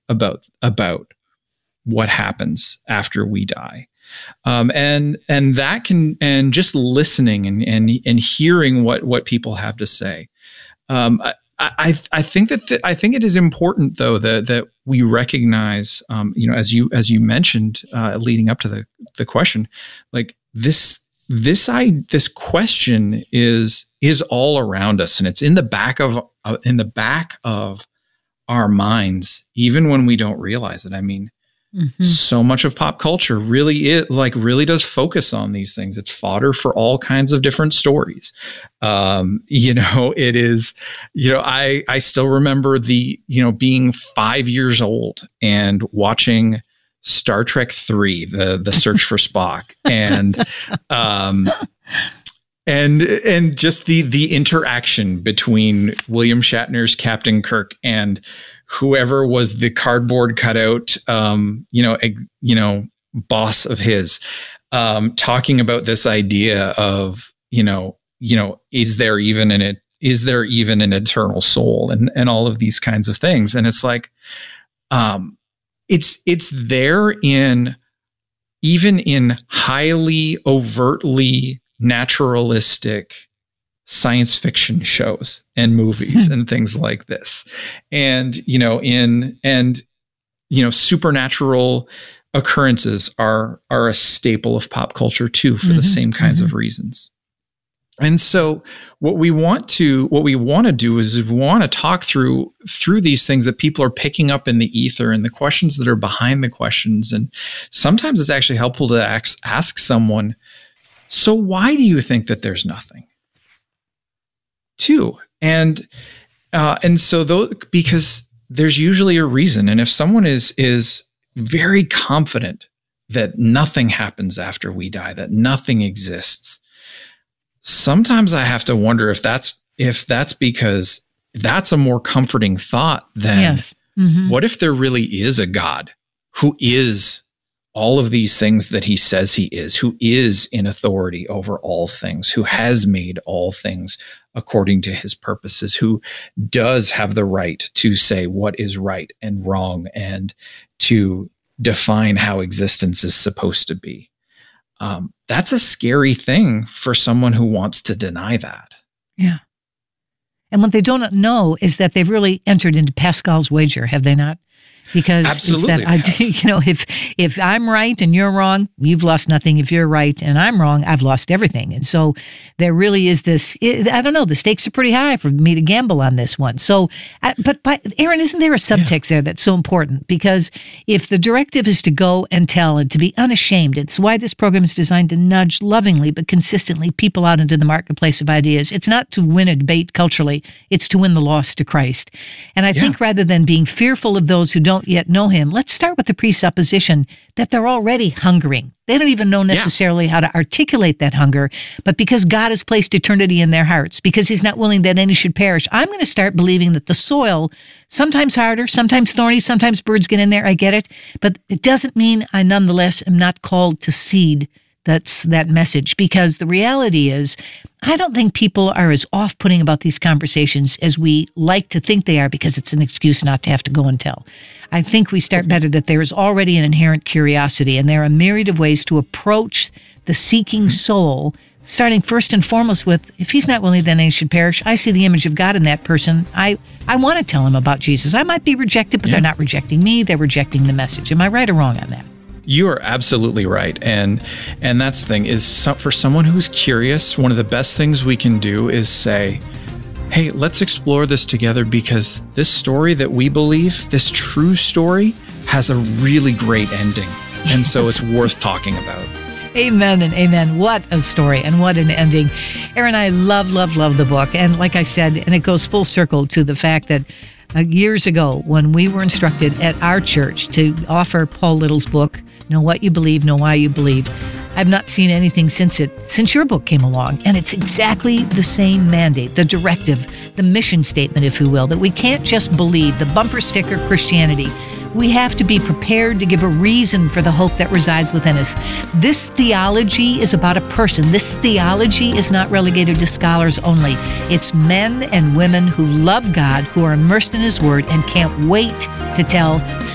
about what happens after we die. And that can, and just listening and hearing what people have to say. I think it is important though that we recognize, as you mentioned, leading up to the question, like this question is all around us, and it's in the back of our minds, even when we don't realize it. I mean, so much of pop culture really does focus on these things. It's fodder for all kinds of different stories. It is, I still remember being 5 years old and watching Star Trek III, the Search for Spock, and just the interaction between William Shatner's Captain Kirk and whoever was the cardboard cutout, boss of his, talking about this idea of, is there even an eternal soul, and all of these kinds of things. And it's like, it's there even in highly overtly naturalistic science fiction shows and movies and things like this. And, supernatural occurrences are a staple of pop culture too, for the same kinds of reasons. And so what we want to do is we want to talk through these things that people are picking up in the ether and the questions that are behind the questions. And sometimes it's actually helpful to ask someone, so why do you think that there's nothing? Too. And so because there's usually a reason. And if someone is very confident that nothing happens after we die, that nothing exists, sometimes I have to wonder if that's because that's a more comforting thought than what if there really is a God who is all of these things that he says he is, who is in authority over all things, who has made all things according to his purposes, who does have the right to say what is right and wrong and to define how existence is supposed to be. That's a scary thing for someone who wants to deny that. Yeah. And what they don't know is that they've really entered into Pascal's wager, have they not? Because absolutely, it's that idea, if I'm right and you're wrong, you've lost nothing. If you're right and I'm wrong, I've lost everything. And so there really is this, I don't know, the stakes are pretty high for me to gamble on this one. So, but Aaron, isn't there a subtext there that's so important? Because if the directive is to go and tell and to be unashamed, it's why this program is designed to nudge lovingly but consistently people out into the marketplace of ideas. It's not to win a debate culturally, it's to win the lost to Christ. And I think rather than being fearful of those who don't yet know him, let's start with the presupposition that they're already hungering. They don't even know necessarily how to articulate that hunger, but because God has placed eternity in their hearts, because he's not willing that any should perish, I'm going to start believing that the soil, sometimes harder, sometimes thorny, sometimes birds get in there, I get it, but it doesn't mean I nonetheless am not called to seed that message, because the reality is, I don't think people are as off-putting about these conversations as we like to think they are, because it's an excuse not to have to go and tell. I think we start better that there is already an inherent curiosity, and there are a myriad of ways to approach the seeking soul, starting first and foremost with, if he's not willing, then he should perish. I see the image of God in that person. I want to tell him about Jesus. I might be rejected, but they're not rejecting me. They're rejecting the message. Am I right or wrong on that? You are absolutely right. And that's the thing is, for someone who's curious, one of the best things we can do is say, hey, let's explore this together, because this story that we believe, this true story, has a really great ending. And so it's worth talking about. Amen and amen. What a story and what an ending. Aaron, I love the book. And like I said, and it goes full circle to the fact that years ago, when we were instructed at our church to offer Paul Little's book, Know What You Believe, Know Why You Believe, I've not seen anything since your book came along. And it's exactly the same mandate, the directive, the mission statement, if you will, that we can't just believe the bumper sticker Christianity. We have to be prepared to give a reason for the hope that resides within us. This theology is about a person. This theology is not relegated to scholars only. It's men and women who love God, who are immersed in his word and can't wait to tell